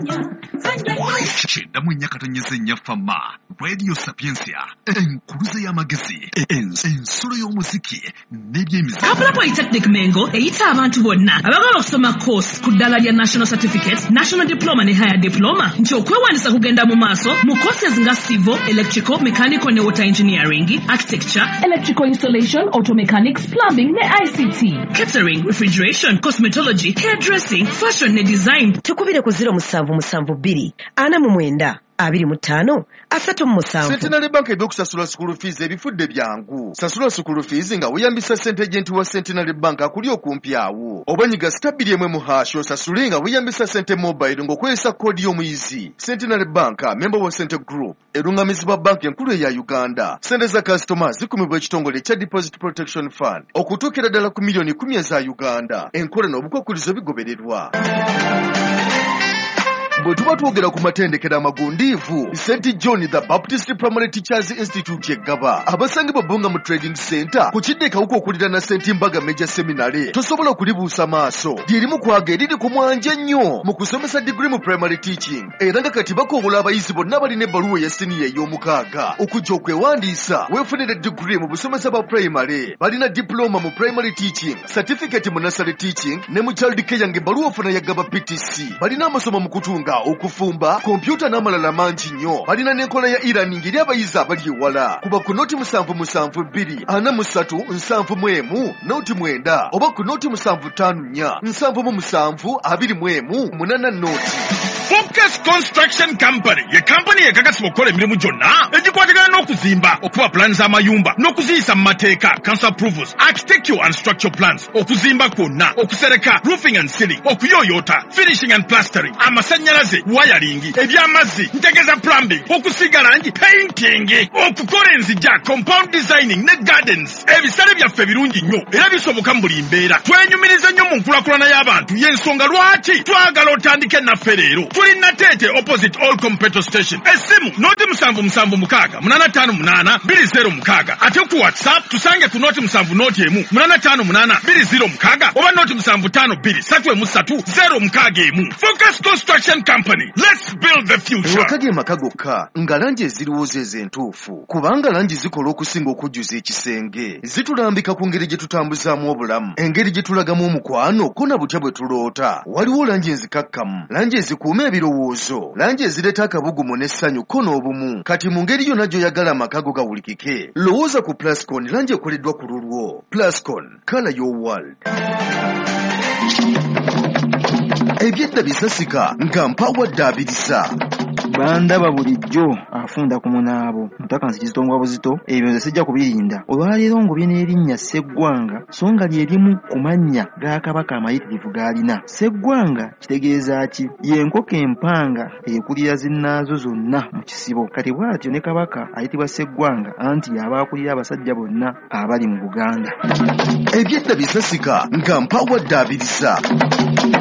Sheddamu ennyakatonyeza ennyafama Radio Sapiensia enkuluze y'amagezi ensolo y'omuziki n'ebyemiziki. Kampala Polytechnic Mengo eyita abantu bonna abagala okusoma course ku ddala lya National Certificate, National Diploma ne Higher Diploma nti okwewandiisa kugenda mu maaso mu courses nga Civil, Electrical, Mechanical ne Water Engineering, Architecture, Electrical Installation, Auto Mechanics, Plumbing ne ICT, Catering, Refrigeration, Cosmetology, Hairdressing, Fashion ne Design. Tukubire ku 07772 4 25 3 Centenary Bank eby'okusasula school fees ebifudde byangu. Sasula school fees nga weeyambisa ssente agenti wa Centenary Bank akuli okumpi awo. Obanyiga stabili emwe mu hash osasule nga weeyambisa ssente mobile ng'okozesa koodi y'omuyizi. Centenary Bank, member wa Centre Group, erungamizibwa bank enkulu eya Uganda. Ssente za customers zikumibwa ekitongole kya Deposit Protection Fund okutuukira ddala ku milioni 10 eza Uganda. Enkola n'obukwakkulizo bigobererwa. Bwe tuba twogera ku matendekero amagundiivu, St. John the Baptist Primary Teachers Institute eggaba abasangibwa Bunga mu Trading Center ku kidde kawuka okulira na St. Mbaga Major Seminary tosobola okulibuusa maaso lyerimu kwaga eriri ku mwanja nnyo mu kusomesa degree mu primary teaching era nga kati bakobola abayizi bonna balina ebbaluwa ya siniya ey'omukaaga okujja okwewandiisa weefunire degree mu busomesa bwa primary balina diploma mu primary teaching, certificate mu nursery teaching ne mu child care ng'ebbaluwa ofuna yaggaba PTC balina amasomo mu kutunga okufumba kompyuta n'amalala mangi nnyo balina n'enkola ya e-learning eri abayizi abali ewala kuba ku noti 772 noti 9 oba ku noti 754 noti. Focus Construction Company ye company ekakasibwa okukola emirimu gyonna egikwatagana n'okuzimba okuba plans z'amayumba n'okuziyisa mu mateeka council approvals, architectural and structural plans, okuzimba kwonna, okusereka, roofing and ceiling, okuyoyota, finishing and plastering, amasannyalaze, wiring, ebyamazzi, ntegeza plumbing, okusiga langi, painting, okukola enzija, compound designing ne gardens. Ebisale byaffe birungi nnyo era bisoboka mu buli mbeera. Twenyumiriza nnyo mu nkulakulana y'abantu y'ensonga lwaki twagala otandike naffe leero. Tulina Tete opposite Allcom petrol station. Esimu noti 756 ate ku WhatsApp tusange ku noti 7 noti emu 858 oba noti 752 Focus Construction Company. Let's build the future. Wakage makagokka nga langi eziriwoza ezentuufu kubanga langi zikola okusinga okujjuza ekisenge zitulambika ku ngeri gye tutambuzaamu obulamu, engeri gye tulagamu omukwano ko na butya bwe tuloota. Waliwo langi enzikakkamu, langi ezikuuma ebirowoozo, langi ezireeta akabugumu n'essanyu ko n'obumu. Kati mu ngeri yonna gy'oyagala amakago gawulikike, lowooza ku Plascon, langi ekoleddwa ku lulwo. Plascon, color your world. Ebyedda bisasika nga mpawadde abirisa bandaba bulijjo afunda ku munaabo mutaka nzikizitongwa buzito ebyo nze sijja kubirinda olwaleero ngobye n'erinnya Sseggwanga so nga lyerimu ku mannya ga Kabaka amayitirivu g'alina. Sseggwanga kitegeeza ki? Y'enkoko empanga ekulira zinnaazo zonna mu kisibo. Kati bw'atyo ne Kabaka ayitibwa Sseggwanga anti yaba akulira abasajja bonna abali mu Buganda. Ebyedda bisasika nga mpawadde abirisa.